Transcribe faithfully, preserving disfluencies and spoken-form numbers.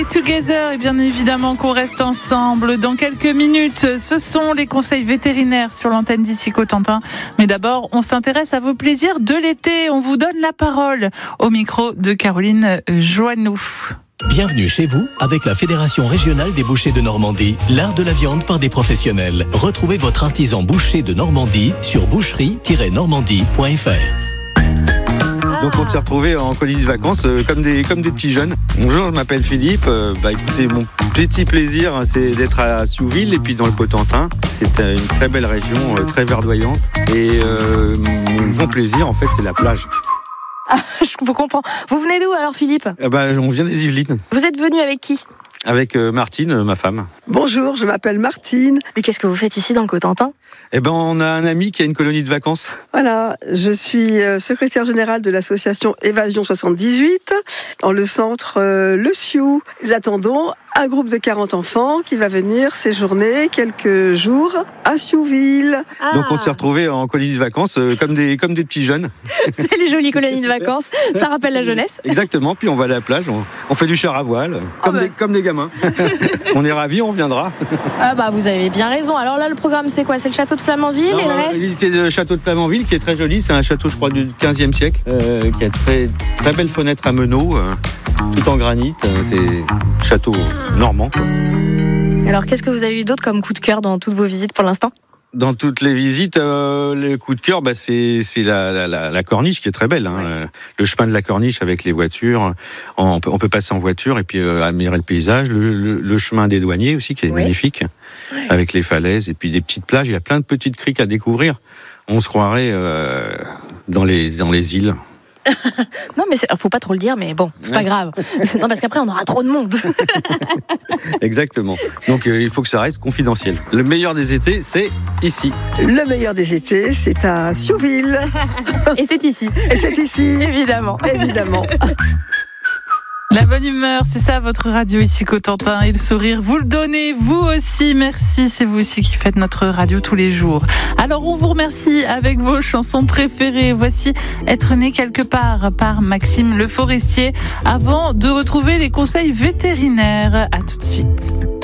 Together, et bien évidemment qu'on reste ensemble. Dans quelques minutes, ce sont les conseils vétérinaires sur l'antenne d'Ici Cotentin. Mais d'abord, on s'intéresse à vos plaisirs de l'été. On vous donne la parole au micro de Caroline Joannou. Bienvenue chez vous avec la Fédération régionale des bouchers de Normandie, l'art de la viande par des professionnels. Retrouvez votre artisan boucher de Normandie sur boucherie tiret normandie point f r. Donc on s'est retrouvés en colonie de vacances euh, comme, des, comme des petits jeunes. Bonjour, je m'appelle Philippe. Euh, bah, écoutez, mon petit plaisir, hein, c'est d'être à Siouville et puis dans le Cotentin. C'est euh, une très belle région, euh, très verdoyante. Et euh, mon grand plaisir, en fait, c'est la plage. Ah, je vous comprends. Vous venez d'où alors, Philippe ? Eh ben, on vient des Yvelines. Vous êtes venu avec qui ? Avec euh, Martine, euh, ma femme. Bonjour, je m'appelle Martine. Mais qu'est-ce que vous faites ici dans le Cotentin ? Eh ben, on a un ami qui a une colonie de vacances. Voilà, je suis secrétaire générale de l'association Évasion soixante-dix-huit dans le centre euh, Le Sioux. Nous attendons un groupe de quarante enfants qui va venir séjourner quelques jours à Siouville. Ah. Donc on s'est retrouvés en colonie de vacances euh, comme, des, comme des petits jeunes. C'est les jolies colonies de vacances, ça rappelle la jeunesse. Exactement, puis on va à la plage, on, on fait du char à voile, comme, Oh ben. des, comme des gamins. On est ravis, on viendra. Ah bah vous avez bien raison. Alors là le programme c'est quoi ? C'est le château de Flamanville Non, et on le va reste ? visiter le château de Flamanville qui est très joli, c'est un château je crois du quinzième siècle, euh, qui a très, très belle fenêtre à meneaux, euh, tout en granit, euh, c'est château normand, quoi. Alors qu'est-ce que vous avez eu d'autre comme coup de cœur dans toutes vos visites pour l'instant ? Dans toutes les visites, euh, le coup de cœur, bah, c'est, c'est la, la, la, la corniche qui est très belle. Hein. Ouais. Le chemin de la corniche avec les voitures. On peut, on peut passer en voiture et puis euh, admirer le paysage. Le, le, le chemin des douaniers aussi qui est ouais. magnifique, ouais. Avec les falaises et puis des petites plages. Il y a plein de petites criques à découvrir. On se croirait euh, dans les dans les îles. Non mais c'est, faut pas trop le dire, mais bon, c'est ouais. pas grave. Non parce qu'après on aura trop de monde. Exactement. Donc euh, il faut que ça reste confidentiel. Le meilleur des étés, c'est ici. Le meilleur des étés, c'est à Siouville. Et c'est ici. Et c'est ici. Évidemment. Évidemment. La bonne humeur, c'est ça votre radio Ici Cotentin, et le sourire, vous le donnez vous aussi, merci, c'est vous aussi qui faites notre radio tous les jours. Alors on vous remercie avec vos chansons préférées. Voici Être né quelque part par Maxime Le Forestier, avant de retrouver les conseils vétérinaires. À tout de suite.